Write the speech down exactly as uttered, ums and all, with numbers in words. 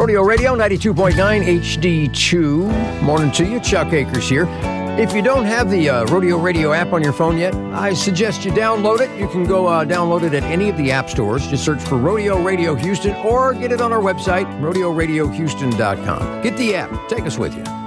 Rodeo Radio ninety-two point nine H D two. Morning to you. Chuck Akers here. If you don't have the uh, Rodeo Radio app on your phone yet, I suggest you download it. You can go uh, download it at any of the app stores. Just search for Rodeo Radio Houston or get it on our website, rodeo radio houston dot com. Get the app. Take us with you.